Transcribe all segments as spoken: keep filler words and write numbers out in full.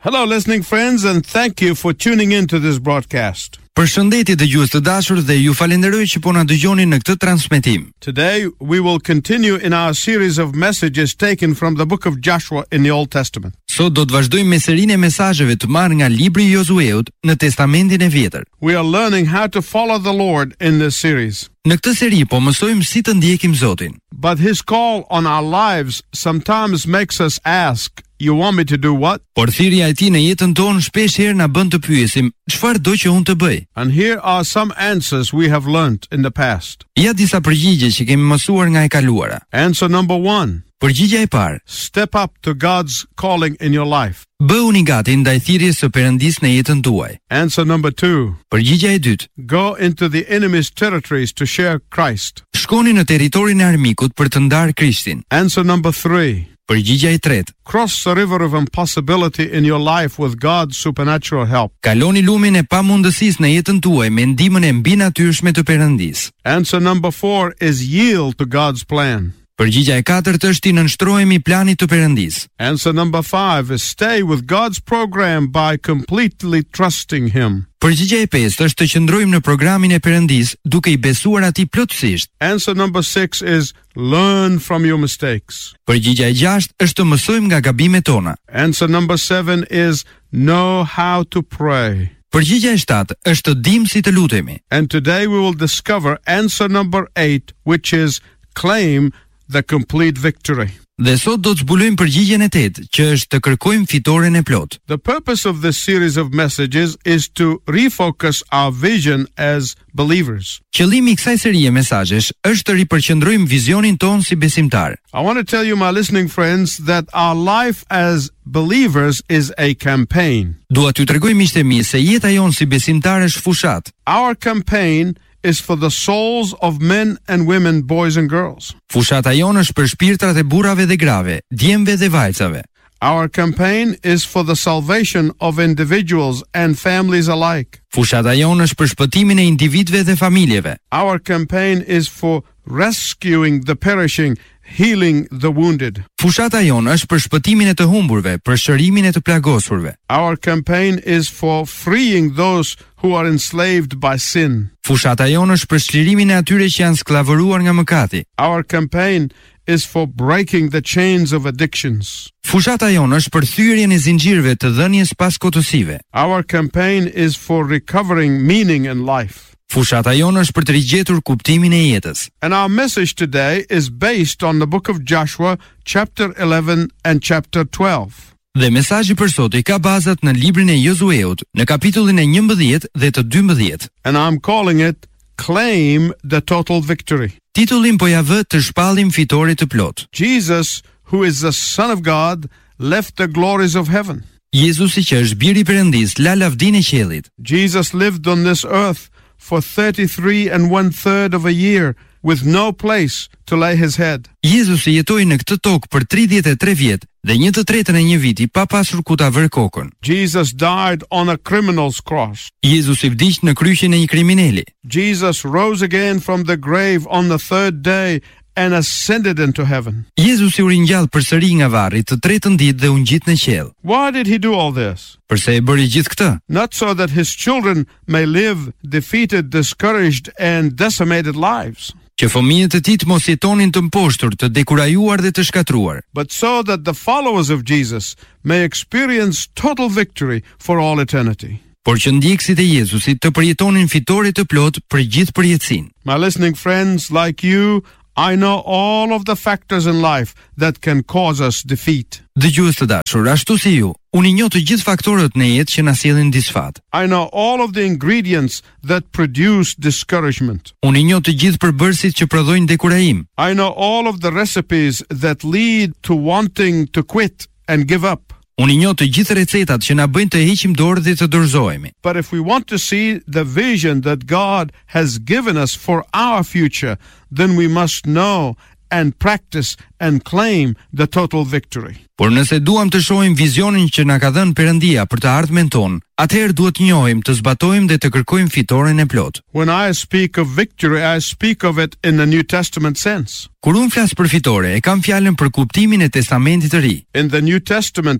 Hello, listening friends, and thank you for tuning in to this broadcast. Përshëndetje dëgjues të dashur dhe ju falenderoj që po na dëgjoni në këtë transmetim. Today, we will continue in our series of messages taken from the book of Joshua in the Old Testament. Sot do të vazhdojmë me serinë e mesazheve të marrë nga libri i Josueut në Testamentin e Vjetër. We are learning how to follow the Lord in this series. Në këtë seri po mësojmë si të ndjekim Zotin. But his call on our lives sometimes makes us ask, you want me to do what? Por thirrja e tij në jetën tonë shpesh herë na bën të pyesim, çfarë do që unë të bëj? And here are some answers we have learned in the past. Ja disa përgjigje që kemi mësuar nga e kaluara. Answer number one. Përgjigjja e parë: Step up to God's calling in your life. Bëuni gati ndaj thirrjes së Perëndis në jetën tuaj. Answer number two. Përgjigjja e dytë: Go into the enemy's territories to share Christ. Shkoni në territorin e armikut për të ndarë Krishtin. Answer number three. Përgjigjja e tretë: Cross the river of impossibility in your life with God's supernatural help. Kaloni lumin e pamundësisë në jetën tuaj me ndihmën e mbinatyrshme të Perëndis. Answer number four is yield to God's plan. Përgjigjja e katërt është i nënshtrohemi planit të Perëndis. Answer number five is stay with God's program by completely trusting Him. Përgjigjja e pestë është të qëndrojmë në programin e Perëndis duke i besuar atij plotësisht. Answer number six is learn from your mistakes. Përgjigjja e gjashtë është të mësojmë nga gabimet tona. Answer number seven is know how to pray. Përgjigjja e shtatë është të dimë si të lutemi. And today we will discover answer number eight, which is claim the complete victory. Dhe sot do të zbulojmë përgjigjen e tetë, që është të kërkojmë fitoren e plot. The purpose of this series of messages is to refocus our vision as believers. Qëllimi i kësaj serie mesazhesh është të ripërqendrojmë vizionin ton si besimtar. I want to tell you, my listening friends, that our life as believers is a campaign. Dua t'ju tregoj miqtë e mi se jeta jonë si besimtar është fushat. Our campaign is for the souls of men and women, boys and girls. Fushata jonë është për shpirtrat e burrave dhe grave, djemve dhe vajzave. Our campaign is for the salvation of individuals and families alike. Fushata jonë është për shpëtimin e individëve dhe familjeve. Our campaign is for rescuing the perishing, healing the wounded. Fushata jonë është për shpëtimin e të humburve, për shërimin e të plagosurve. Our campaign is for freeing those who are enslaved by sin. Fushata jonë është për shlirimin e atyre që janë sklavëruar nga mëkati. Our campaign is for breaking the chains of addictions. Fushata jonë është për thyrjen e zinxhirëve të dhënies paskotësive. Our campaign is for recovering meaning in life. Fushata jonë është për të rigjetur kuptimin e jetës. And our message today is based on the book of Joshua, chapter eleven and chapter twelve. Dhe mesazhi për sot i ka bazat në librin e Josueut, në kapitullin e njëmbëdhjetë dhe të dymbëdhjetë. And I'm calling it Claim the Total Victory. Titullin po ja vë të shpallim fitorit të plot. Jesus, who is the Son of God, left the glories of heaven. Jezusi që është biri i Perëndis, la lavdinë e qiellit. Jesus lived on this earth for thirty-three and one third of a year with no place to lay his head. Jezusi jetoi në këtë tokë për tridhjetë e tre vjet dhe një të tretën e një viti pa pasur ku ta vër kokën. Jesus died on a criminal's cross. Jezusi vdiq në kryqin e një kriminali. Jesus rose again from the grave on the third day and ascended into heaven. Jezusi u ringjall përsëri nga varri të tretën ditë dhe u ngjit në qiell. Why did he do all this? Përse e bëri gjithë këtë? Not so that his children may live defeated, discouraged and decimated lives, Që fëmijët e tij të mos jetonin të mposhtur, të dekurajuar dhe të shkatruar, but so that the followers of Jesus may experience total victory for all eternity. por që ndjekësit e Jezusit të përjetonin fitore të plot për gjithë përjetësinë. My listening friends, like you, I know all of the factors in life that can cause us defeat. Dëgjues të dashur, ashtu si ju, unë i njoh të gjithë faktorët në jetë që na sjellin disfat. I know all of the ingredients that produce discouragement. Unë i njoh të gjithë përbërësit që prodhojnë dekurajim. I know all of the recipes that lead to wanting to quit and give up. Unë i njoh të gjithë recetat që na bëjnë të heqim dorë dhe të dorëzohemi. But if we want to see the vision that God has given us for our future, then we must know and practice and claim the total victory. Por nëse duam të shohim vizionin që na ka dhënë Perëndia për të ardhmen tonë, atëherë duhet të njohim, të zbatojmë dhe të kërkojmë fitoren e plot. When I speak of victory, I speak of it in the New Testament sense. Kur unë flas për fitore, e kam fjalën për kuptimin e Testamentit të Ri. In the New Testament,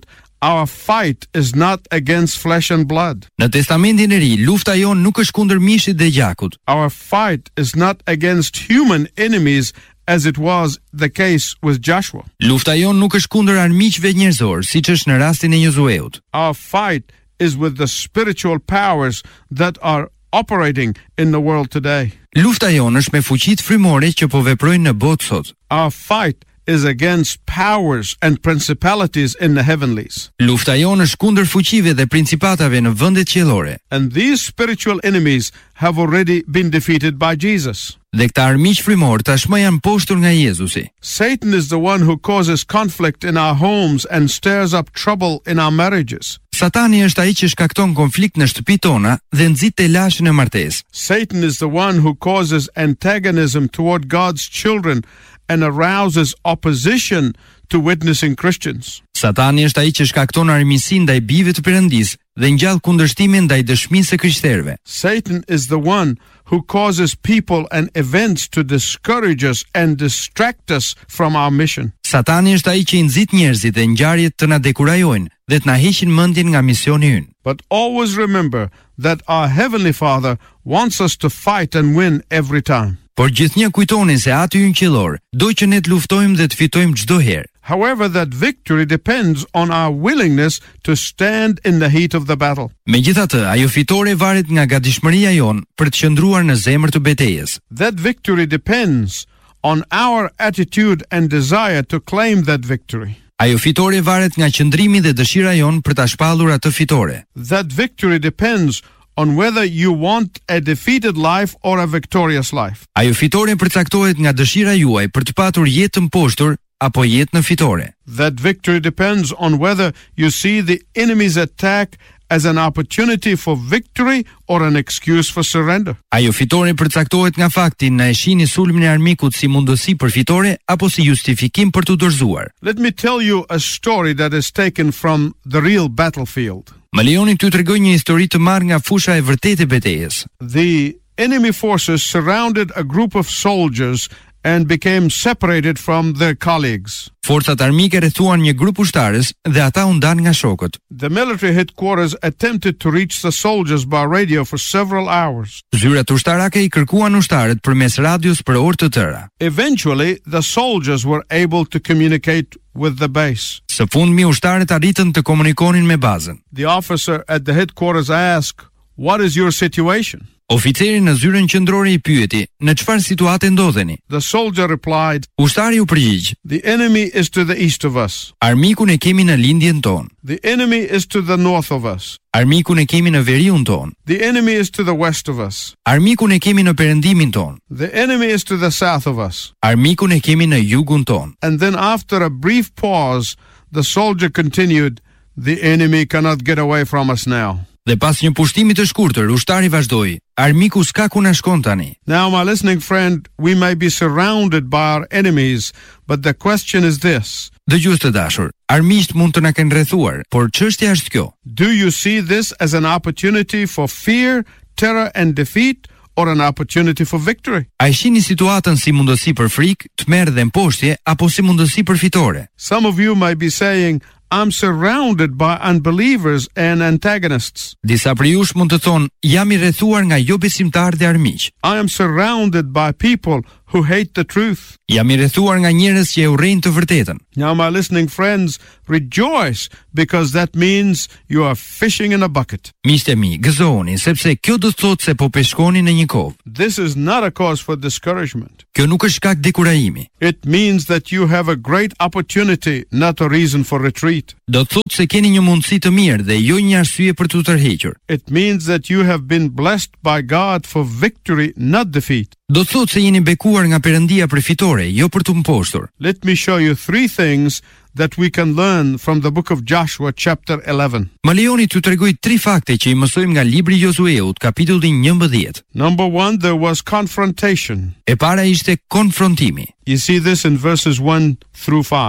Our fight is not against flesh and blood. Në Testamentin e Ri, lufta jon nuk është kundër mishit dhe gjakut. Our fight is not against human enemies as it was the case with Joshua. Lufta jon nuk është kundër armiqve njerëzor, siç është në rastin e Josueut. Our fight is with the spiritual powers that are operating in the world today. Lufta jon është me fuqitë frymore që po veprojnë në botë sot. Our fight is against powers and principalities in the heavenlies. Lufta jon është kundër fuqive dhe principatave në vendet qiellore. And these spiritual enemies have already been defeated by Jesus. Dhe këta armiq frymor tashmë janë poshtur nga Jezusi. Satan is the one who causes conflict in our homes and stirs up trouble in our marriages. Satani është ai që shkakton konflikt në shtëpitë tona dhe nxit telashin e martesë. Satan is the one who causes antagonism toward God's children and arouses opposition to witnessing Christians. Satani është ai që shkakton armiqsi ndaj bijve të Perëndisë dhe ngjall kundërshtimin ndaj dëshmisë së krishterëve. Satan is the one who causes people and events to discourage us and distract us from our mission. Satani është ai që i nxit njerëzit dhe ngjarjet të na dekurajojnë dhe të na heqin mendjen nga misioni ynë. But always remember that our Heavenly Father wants us to fight and win every time. Por gjithnjë kujtoni se Ati ynë qiellor do që ne të luftojmë dhe të fitojmë çdo herë. However, that victory depends on our willingness to stand in the heat of the battle. Megjithatë, ajo fitore varet nga gatishmëria jon për të qëndruar në zemër të betejës. That victory depends on our attitude and desire to claim that victory. Ajo fitore varet nga qëndrimi dhe dëshira jon për ta shpallur atë fitore. That victory depends on whether you want a defeated life or a victorious life. Ajo fitore përcaktohet nga dëshira juaj për të patur jetë të mposhtur apo jetë në fitore. That victory depends on whether you see the enemy's attack as an opportunity for victory or an excuse for surrender. Ajo fitore përcaktohet nga fakti na e shihni sulmin e armikut si mundësi për fitore apo si justifikim për të dorëzuar. Let me tell you a story that is taken from the real battlefield. Më lejoni t'ju tregoj një histori të marrë nga fusha e vërtetë e betejës. The enemy forces surrounded a group of soldiers and became separated from their colleagues. Forcat armike rrethuan një grup ushtarës dhe ata u ndan nga shokët. The military headquarters attempted to reach the soldiers by radio for several hours. Zyrat ushtarake i kërkuan ushtarët përmes radios për orë të tëra. Eventually, the soldiers were able to communicate with the base. Së fundmi ushtarët arritën të komunikonin me bazën. The officer at the headquarters asked, "What is your situation?" Oficeri në zyrën qendrore i pyeti, në çfarë situate ndodheni? The soldier replied, Ushtari u përgjigj, "The enemy is to the east of us. Armikun e kemi në lindjen tonë. The enemy is to the north of us. Armikun e kemi në veriun tonë. The enemy is to the west of us. Armikun e kemi në perëndimin tonë. The enemy is to the south of us." Armikun e kemi në jugun tonë. And then after a brief pause, the soldier continued, "The enemy cannot get away from us now." Dhe pas një pushtimi të shkurtër, ushtari vazhdoi, armiku s'ka ku na shkon tani. Now, my listening friend, we may be surrounded by our enemies, but the question is this. Dëgjues të dashur, armiqt mund të na kenë rrethuar, por çështja është kjo. Do you see this as an opportunity for fear, terror and defeat, or an opportunity for victory? A e shihni situatën si mundësi për frikë, tmerr dhe mposhtje, apo si mundësi për fitore? Some of you may be saying, "I'm surrounded by unbelievers and antagonists. Disa prej jush mund të thonë, jam i rrethuar nga jo besimtarë dhe armiq. I am surrounded by people who hate the truth." Jam i rrethuar nga njerëz që e urrejnë të vërtetën. Now, my listening friends, rejoice, because that means you are fishing in a bucket. Miqtë e mi, gëzoni, sepse kjo do të thotë se po peshkoni në një kovë. This is not a cause for discouragement. Kjo nuk është shkak dekurajimi. It means that you have a great opportunity, not a reason for retreat. Do të thotë se keni një mundësi të mirë dhe jo një arsye për të tërhequr. It means that you have been blessed by God for victory, not defeat. Do të thotë se jeni bekuar nga Perëndia për fitore, jo për të mposhtur. Let me show you three things that we can learn from the book of Joshua chapter eleven. Më lejoni t'ju tregoj tri fakte që i mësojmë nga libri i Josueut, kapitulli njëmbëdhjetë. Number one, there was confrontation. E para ishte konfrontimi. You see this in verses one through five.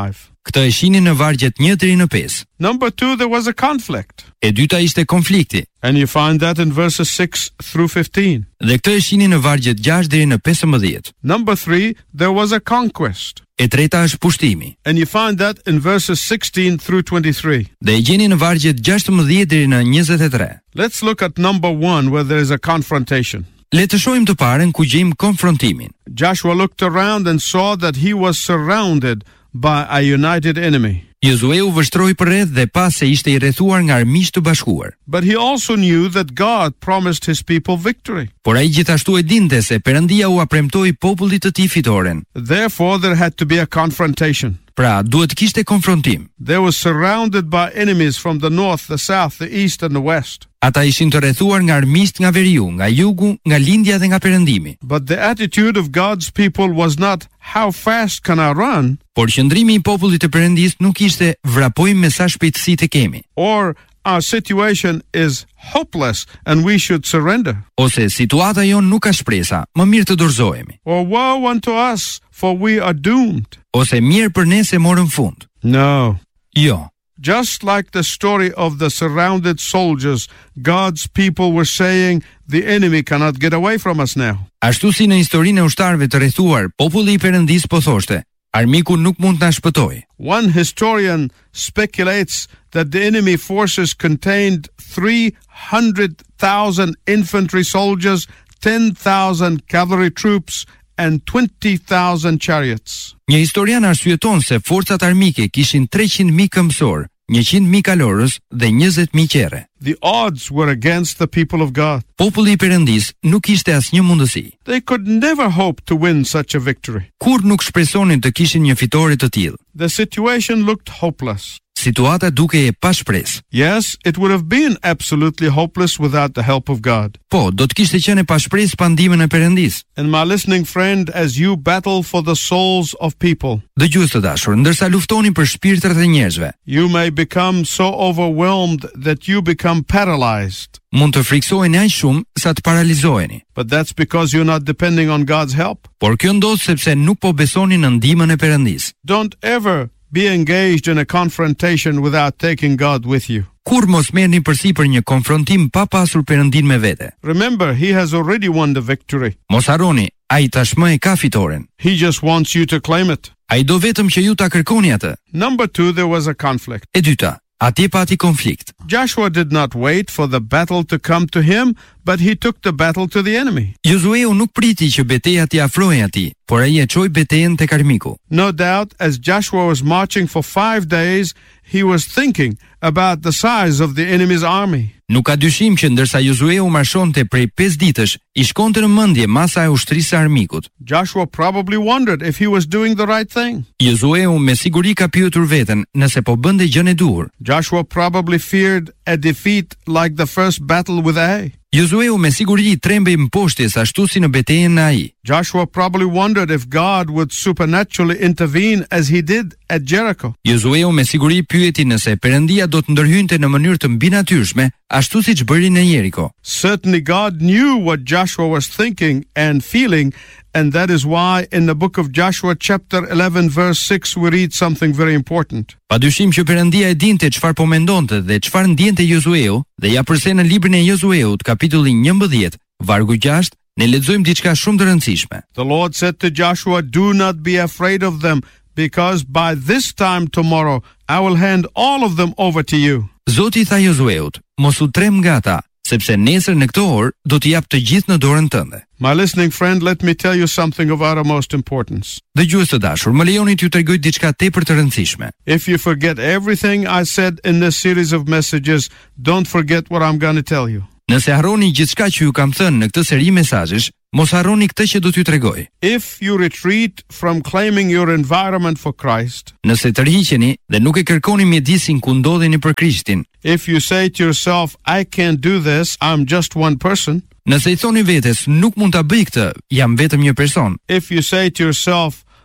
Këtë e shihni në vargjet një deri në pesë. Number two, there was a conflict. E dyta ishte konflikti. And you find that in verses six through fifteen. Dhe këtë e shihni në vargjet gjashtë deri në pesëmbëdhjetë. Number three, there was a conquest. E treta është pushtimi. And you find that in verses sixteen through twenty-three. Dhe e gjeni në vargjet gjashtëmbëdhjetë deri në njëzet e tre. Let's look at number one, where there is a confrontation. Le të shohim të parën ku gjejmë konfrontimin. Joshua looked around and saw that he was surrounded by a united enemy. Jozue u vështroi përreth dhe pa se ishte i rrethuar nga armiq të bashkuar. But he also knew that God promised his people victory. Por ai gjithashtu e dinte se Perëndia u apremtoi popullit të tij fitoren. Therefore there had to be a confrontation. Pra, duhet kishte konfrontim. They were surrounded by enemies from the north, the south, the east and the west. Ata ishin të rrethuar nga armiqt nga veriu, nga jugu, nga lindja dhe nga perëndimi. But the attitude of God's people was not how fast can I run? Por qëndrimi i popullit të Perëndisë nuk ishte vrapojmë me sa shpejtësi të kemi. Or our situation is hopeless and we should surrender. Ose situata jon nuk ka shpresa, më mirë të dorëzohemi. Or woe unto us, for we are doomed. Ose mirë për ne se morëm fund. No. Jo. Just like the story of the surrounded soldiers, God's people were saying, the enemy cannot get away from us now. Ashtu si në historinë e ushtarëve të rrethuar, populli i Perëndisë po thoshte, armiku nuk mund të na shpëtojë. One historian speculates that the enemy forces contained three hundred thousand infantry soldiers, ten thousand cavalry troops, and twenty thousand chariots. Një historian arsyeton se forcat armike kishin treqind mijë këmbësor, njëqind mijë kalorës dhe njëzet mijë qerre. The odds were against the people of God. Populli i Perëndisë nuk kishte asnjë mundësi. They could never hope to win such a victory. Kur nuk shpresonin të kishin një fitore të tillë. The situation looked hopeless. Situata duke e pa shpresë. Yes, it would have been absolutely hopeless without the help of God. Po, do të kishte qenë pa shpresë pa ndihmën e Perëndisë. And my listening friend, as you battle for the souls of people, Dëgjues të dashur, ndërsa luftoni për shpirtrat e njerëzve, you may become so overwhelmed that you become paralyzed. mund të friksoheni aq shumë sa të paralizoheni. But that's because you're not depending on God's help. Por kjo ndodh sepse nuk po besoni në ndihmën e Perëndisë. Don't ever be engaged in a confrontation without taking God with you. Kur mos merrni përsipër një konfrontim pa pasur Perëndin me vete. Remember, he has already won the victory. Mos harroni, ai tashmë e ka fitoren. He just wants you to claim it. Ai do vetëm që ju ta kërkoni atë. Number two, there was a conflict. E dyta, atje pati konflikt. Joshua did not wait for the battle to come to him, but he took the battle to the enemy. Josueu nuk priti që betejë t'i afrohej atij, por ai e çoi betejën tek armiku. No doubt, as Joshua was marching for five days, he was thinking about the size of the enemy's army. Nuk ka dyshim që ndërsa Josueu marshonte prej pesë ditësh, i shkonte në mendje masa e ushtrisë së armikut. Joshua probably wondered if he was doing the right thing. Josueu me siguri ka pyetur veten nëse po bënte gjën e duhur. Joshua probably feared a defeat like the first battle with Ai. Josueu me siguri i trembej mposhtjes ashtu si në betejën në Ai. Joshua probably wondered if God would supernaturally intervene as he did at Jericho. Josueu me siguri pyeti nëse Perëndia do të ndërhynte në mënyrë të mbinatyrshme, ashtu siç bëri në Jeriko. Certainly God knew what Joshua was thinking and feeling, and that is why in the book of Joshua chapter eleven verse six we read something very important. Padyshim që Perëndia e dinte çfarë po mendonte dhe çfarë ndjente Josueu, dhe ja përse në librin e Josueut, kapitulli njëmbëdhjetë, vargu gjashtë, ne lexojmë diçka shumë të rëndësishme. The Lord said to Joshua, "Do not be afraid of them, because by this time tomorrow I will hand all of them over to you." Zoti tha Josueut, mos u trem nga ata, sepse nesër në këtë orë do t'i jap të gjithë në dorën tënde. My listening friend, let me tell you something of uttermost importance. Dëgjues të dashur, më lejoni t'ju tregoj diçka tepër të rëndësishme. If you forget everything I said in this series of messages, don't forget what I'm going to tell you. Nëse harroni gjithçka që ju kam thënë në këtë seri mesazhesh, mos harroni këtë që do t'ju tregoj. If you retreat from claiming your environment for Christ, Nëse tërhiqeni dhe nuk e kërkoni mjedisin ku ndodheni për Krishtin, if you say to yourself, I can't do this, I'm just one person, nëse i thoni vetes nuk mund ta bëj këtë, jam vetëm një person, if you say to yourself,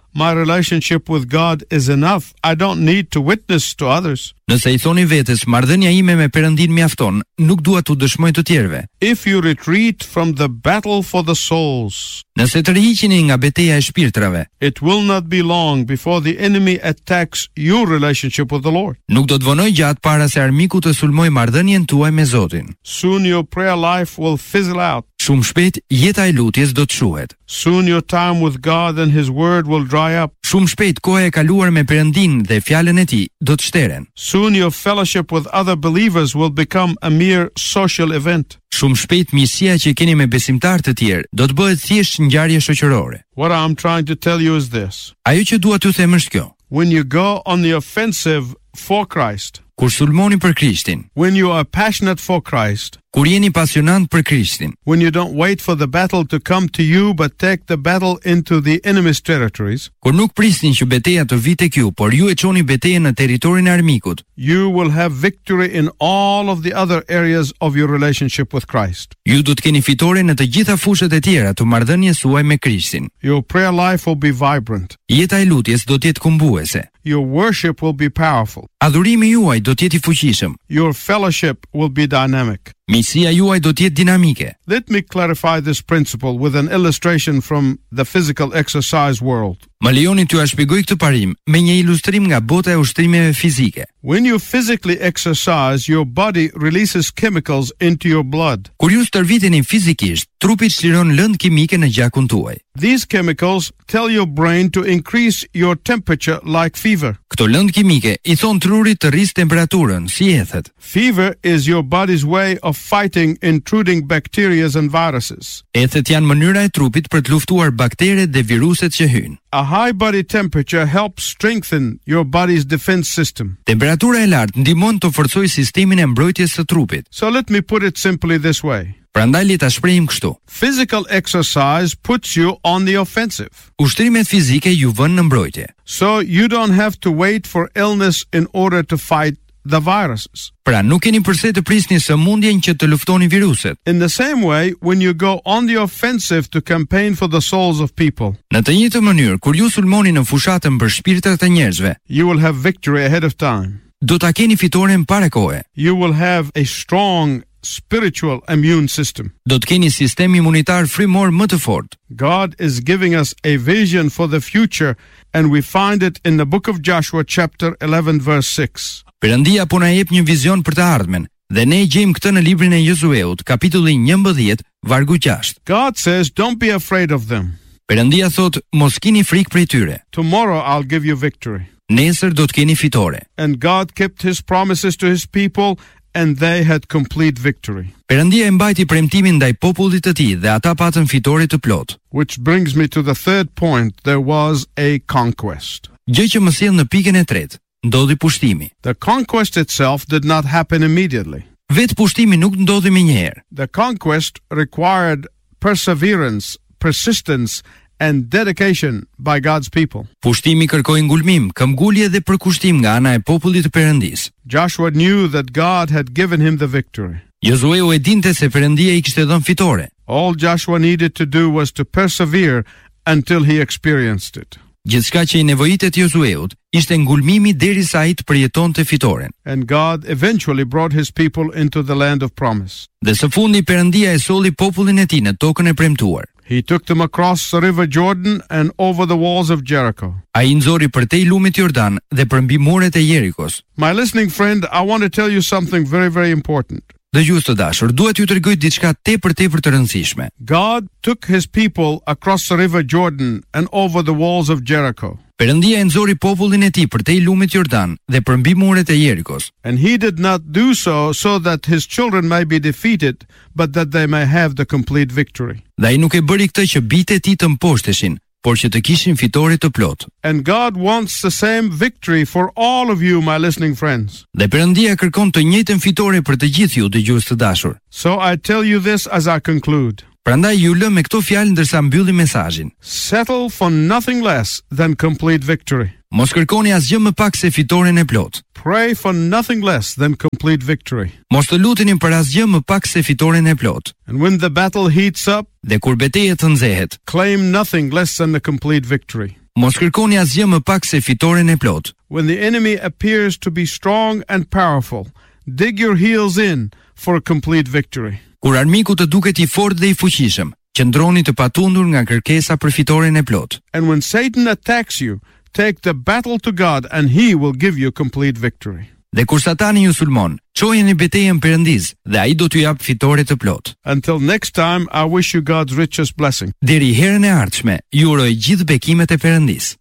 my relationship with God is enough. I don't need to witness to others. Nëse i thoni vetes, marrëdhënia ime me Perëndin mjafton, nuk dua t'u dëshmoj të tjerëve. If you retreat from the battle for the souls, Nëse të rrihiqeni nga betejë e shpirtrave, it will not be long before the enemy attacks your relationship with the Lord. nuk do të vonoj gjatë para se armiku të sulmoj marrëdhënien tuaj me Zotin. Soon your prayer life will fizzle out. Shumë shpejt jeta e lutjes do të shuhet. Soon your time with God and His Word will dry up. Shumë shpejt koha e kaluar me Perëndin dhe fjalën e Tij do të shteren. Soon your fellowship with other believers will become a mere social event. Shumë shpejt miqësia që keni me besimtarë të tjerë do të bëhet thjesht ngjarje shoqërore. What I'm trying to tell you is this. Ajo që dua t'ju them është kjo. When you go on the offensive for Christ, Kur sulmoni për Krishtin, when you are passionate for Christ, kur jeni pasionant për Krishtin, when you don't wait for the battle to come to you but take the battle into the enemy's territories, kur nuk prisni që beteja të vi tek ju, por ju e çoni betejën në territorin e armikut, you will have victory in all of the other areas of your relationship with Christ. ju do të keni fitore në të gjitha fushat e tjera të marrëdhënies suaj me Krishtin. Your prayer life will be vibrant. Jeta e lutjes do të jetë kumbuese. Your worship will be powerful. Adhurimi juaj do të jetë i fuqishëm. Your fellowship will be dynamic. Miqësia juaj do të jetë dinamike. Let me clarify this principle with an illustration from the physical exercise world. Më lejoni t'ju shpjegoj këtë parim me një ilustrim nga bota e ushtrimeve fizike. When you physically exercise, your body releases chemicals into your blood. Kur ju stërviteni fizikisht, trupi çliron lëndë kimike në gjakun tuaj. These chemicals tell your brain to increase your temperature like fever. Këto lëndë kimike i thon trurit të rrisë temperaturën, si ethet. Fever is your body's way of fighting intruding bacteria and viruses. Ethet janë mënyra e trupit për të luftuar bakteret dhe viruset që hyjnë. A high body temperature helps strengthen your body's defense system. Temperatura e lartë ndihmon të forcojë sistemin e mbrojtjes së trupit. So let me put it simply this way. Prandaj le ta shprehim kështu. Physical exercise puts you on the offensive. Ushtrimet fizike ju vënë në mbrojtje. So you don't have to wait for illness in order to fight the viruses. Pra nuk keni përse të prisni sëmundjen që të luftoni viruset. In the same way, when you go on the offensive to campaign for the souls of people, Në të njëjtën mënyrë, kur ju sulmoni në fushatën për shpirtrat e njerëzve, you will have victory ahead of time. do ta keni fitoren para kohe. You will have a strong spiritual immune system. Do të keni sistem imunitar frymor më të fortë. God is giving us a vision for the future, and we find it in the book of Joshua chapter eleven verse six. Perëndia po na jep një vizion për të ardhmen, dhe ne e gjejmë këtë në librin e Josueut, kapitulli njëmbëdhjetë, vargu gjashtë. God says, don't be afraid of them. Perëndia thot, mos keni frikë prej tyre. Tomorrow I'll give you victory. Nesër do të keni fitore. And God kept his promises to his people, and they had complete victory. Perëndia e mbajti premtimin ndaj popullit të tij dhe ata patën fitore të plotë. Which brings me to the third point. There was a conquest. Gjë që më sjell në pikën e tretë, ndodhi pushtimi. The conquest itself did not happen immediately. Vetë pushtimi nuk ndodhi menjëherë. The conquest required perseverance, persistence, and dedication by God's people. Pushtimi kërkoi ngulmim, këmbgulje dhe përkushtim nga ana e popullit të Perëndisë. Joshua knew that God had given him the victory. Josueu e dinte se Perëndia i kishte dhënë fitore. All Joshua needed to do was to persevere until he experienced it. Gjithçka që i nevojitet Josueut ishte ngulmimi derisa ai të përjetonte fitoren. And God eventually brought his people into the land of promise. Dhe së fundi Perëndia e solli popullin e tij në tokën e premtuar. He took them across the river Jordan and over the walls of Jericho. Ai i nxori përtej lumit Jordan dhe përmbi muret e Jerikos. My listening friend, I want to tell you something very, very important. Dëgjues të dashur, duhet ju tregoj diçka tepër tepër të rëndësishme. God took his people across the river Jordan and over the walls of Jericho. Perëndia e nxori popullin e tij përtej lumit Jordan dhe përmbi muret e Jerikos. And he did not do so so that his children may be defeated, but that they may have the complete victory. Dhe ai nuk e bëri këtë që bijtë e tij të mposhteshin, por që të kishin fitore të plotë. And God wants the same victory for all of you, my listening friends. Dhe Perëndia kërkon të njëjtën fitore për të gjithë ju, dëgjues të dashur. So I tell you this as I conclude. Prandaj ju lëm me këto fjalë ndërsa mbyllim mesazhin. Settle for nothing less than complete victory. Mos kërkoni asgjë më pak se fitoren e plotë. Pray for nothing less than complete victory. Mos të luteni për asgjë më pak se fitoren e plotë. And when the battle heats up, Dhe kur beteja të nxehet, claim nothing less than the complete victory. Mos kërkoni asgjë më pak se fitoren e plot. When the enemy appears to be strong and powerful, dig your heels in for a complete victory. Kur armiku të duket i fortë dhe i fuqishëm, qëndroni të patundur nga kërkesa për fitoren e plot. And when Satan attacks you, take the battle to God and he will give you complete victory. Dhe kur Satani ju sulmon, çojeni betejën Perëndis dhe ai do t'ju jap fitore të plot. Until next time, I wish you God's richest blessing. Deri herën e ardhshme, ju uroj gjithë bekimet e Perëndis.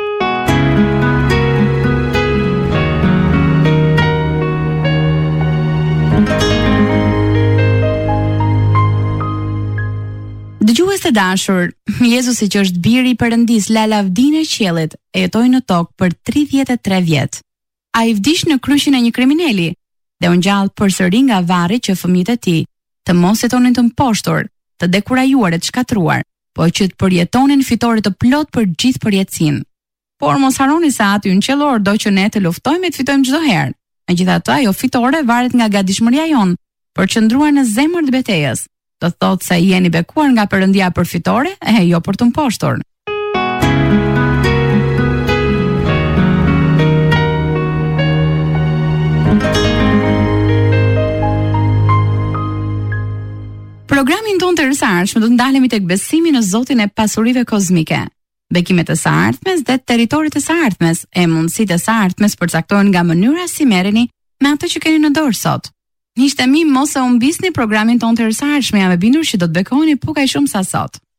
Dëgjues të dashur, Jezusi që është biri i Perëndis, la lavdinë e qiellit, e jetoi në tokë për tridhjetë e tre vjet. Ai vdiq në kryqin e një kriminali dhe u ngjall përsëri nga varri që fëmijët e tij të mos jetonin të mposhtur, të dekurajuar e të shkatruar, po që të përjetonin fitore të plot për gjithë përjetësinë. Por mos harroni se aty në qellor do që ne të luftojmë e të fitojmë çdo herë. Megjithatë, ajo fitore varet nga gatishmëria jon për qëndruar në zemër të betejës. Do thotë se jeni bekuar nga Perëndia për fitore e jo për të mposhtur. Programin tonë të rësarshme do të ndalemi tek besimi në Zotin e pasurive kozmike. Bekimet e së ardhmes dhe territorit e së ardhmes, e mundësitë e së ardhmes përcaktohen nga mënyra si merreni me atë që keni në dorë sot. Miqtë mi, mos e humbisni programin tonë të rësarshme, jam e bindur që do të bekoheni po kaq shumë sa sot.